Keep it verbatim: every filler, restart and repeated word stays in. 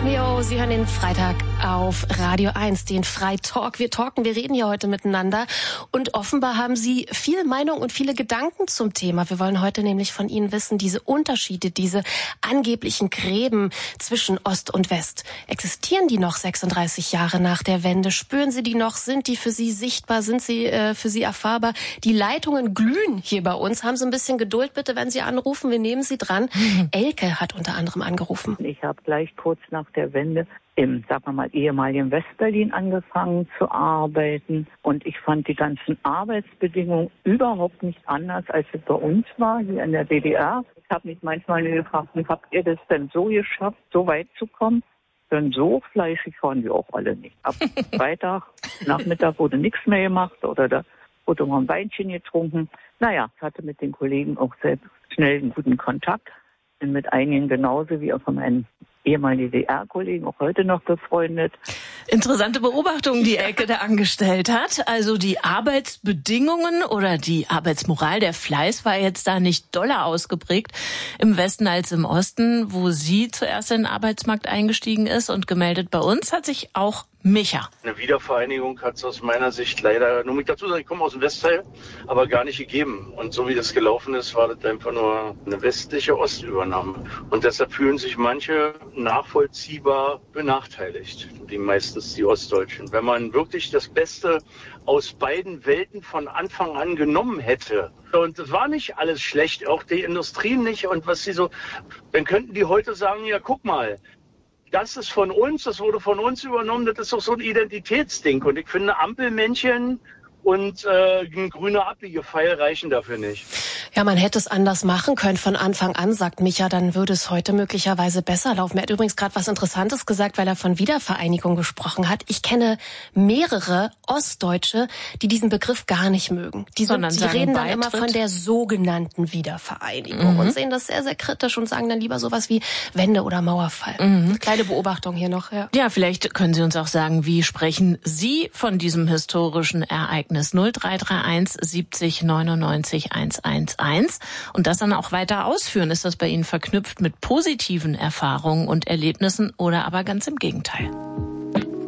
Mio, Sie hören den Freitag auf Radio eins, den Freitalk. Wir talken, wir reden hier heute miteinander und offenbar haben Sie viel Meinung und viele Gedanken zum Thema. Wir wollen heute nämlich von Ihnen wissen, diese Unterschiede, diese angeblichen Gräben zwischen Ost und West. Existieren die noch sechsunddreißig Jahre nach der Wende? Spüren Sie die noch? Sind die für Sie sichtbar? Sind sie äh, für Sie erfahrbar? Die Leitungen glühen hier bei uns. Haben Sie ein bisschen Geduld bitte, wenn Sie anrufen. Wir nehmen Sie dran. Mhm. Elke hat unter anderem angerufen. Ich habe gleich kurz nach der Wende im, sagen wir mal, ehemaligen Westberlin angefangen zu arbeiten. Und ich fand die ganzen Arbeitsbedingungen überhaupt nicht anders, als es bei uns war, hier in der D D R. Ich habe mich manchmal gefragt, wie habt ihr das denn so geschafft, so weit zu kommen? Denn so fleischig waren wir auch alle nicht. Ab Freitag, Nachmittag wurde nichts mehr gemacht oder da wurde mal ein Weinchen getrunken. Naja, ich hatte mit den Kollegen auch selbst schnell einen guten Kontakt. Bin mit einigen genauso wie auch von meinen ehemaligen D D R-Kollegen auch heute noch befreundet. Interessante Beobachtung, die Elke da angestellt hat. Also die Arbeitsbedingungen oder die Arbeitsmoral, der Fleiß war jetzt da nicht doller ausgeprägt im Westen als im Osten, wo sie zuerst in den Arbeitsmarkt eingestiegen ist und gemeldet bei uns hat sich auch Micha. Eine Wiedervereinigung hat es aus meiner Sicht leider, nur mit dazu sagen, ich komme aus dem Westteil, aber gar nicht gegeben. Und so wie das gelaufen ist, war das einfach nur eine westliche Ostübernahme. Und deshalb fühlen sich manche nachvollziehbar benachteiligt, die meistens die Ostdeutschen. Wenn man wirklich das Beste aus beiden Welten von Anfang an genommen hätte, und es war nicht alles schlecht, auch die Industrie nicht und was sie so, dann könnten die heute sagen, ja guck mal, das ist von uns, das wurde von uns übernommen, das ist doch so ein Identitätsding. Und ich finde, Ampelmännchen und äh, ein grüner Abbiegepfeil reichen dafür nicht. Ja, man hätte es anders machen können von Anfang an, sagt Micha, dann würde es heute möglicherweise besser laufen. Er hat übrigens gerade was Interessantes gesagt, weil er von Wiedervereinigung gesprochen hat. Ich kenne mehrere Ostdeutsche, die diesen Begriff gar nicht mögen. Die, sind, die reden dann immer von der sogenannten Wiedervereinigung mhm. und sehen das sehr, sehr kritisch und sagen dann lieber sowas wie Wende oder Mauerfall. Mhm. Kleine Beobachtung hier noch. Ja. ja, vielleicht können Sie uns auch sagen, wie sprechen Sie von diesem historischen Ereignis? null drei drei eins siebzig neunundneunzig hundertzehn und das dann auch weiter ausführen. Ist das bei Ihnen verknüpft mit positiven Erfahrungen und Erlebnissen oder aber ganz im Gegenteil?